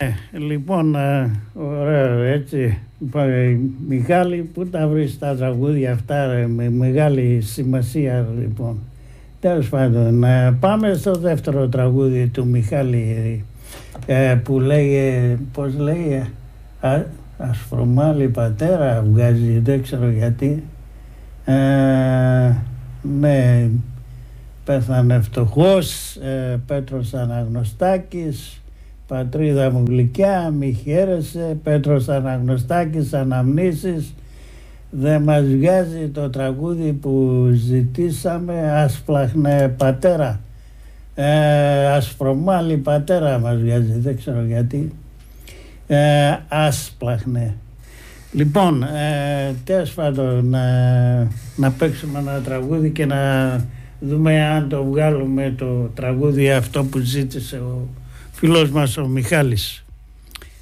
Λοιπόν, ωραίο έτσι. Μιχάλη, πού τα βρεις τα τραγούδια αυτά, με μεγάλη σημασία λοιπόν. Τέλος πάντων, πάμε στο δεύτερο τραγούδι του Μιχάλη που λέει, πώς λέει, Ασφρομάλη πατέρα βγάζει, δεν ξέρω γιατί. Ναι, πέθανε φτωχός, Πέτρος Αναγνωστάκης, πατρίδα μου γλυκιά, μη χαίρεσαι, Πέτρος Αναγνωστάκης, αναμνήσεις, δεν μας βγάζει το τραγούδι που ζητήσαμε, Ασπλαχνε πατέρα, Ασπρομάλη πατέρα μας βγάζει, δεν ξέρω γιατί, Ασπλαχνε. Λοιπόν, τέλος πάντων να παίξουμε ένα τραγούδι και να δούμε αν το βγάλουμε το τραγούδι αυτό που ζήτησε ο φίλος μας ο Μιχάλης.